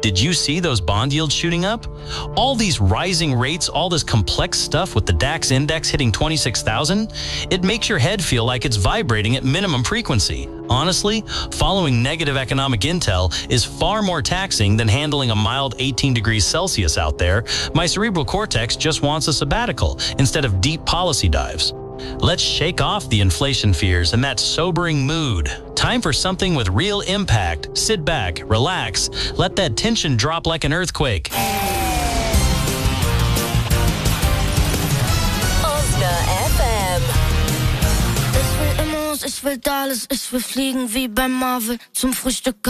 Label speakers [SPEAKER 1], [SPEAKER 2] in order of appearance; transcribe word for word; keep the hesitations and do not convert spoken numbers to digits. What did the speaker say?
[SPEAKER 1] Did you see those bond yields shooting up? All these rising rates, all this complex stuff with the DAX index hitting twenty-six thousand, it makes your head feel like it's vibrating at minimum frequency. Honestly, following negative economic intel is far more taxing than handling a mild eighteen degrees Celsius out there. My cerebral cortex just wants a sabbatical instead of deep policy dives. Let's shake off the inflation fears and that sobering mood. Time for something with real impact. Sit back, relax, let that tension drop like an earthquake.
[SPEAKER 2] Osna F M.
[SPEAKER 3] Ich will Immos, ich will Dallas, ich will fliegen wie bei Marvel zum Frühstück.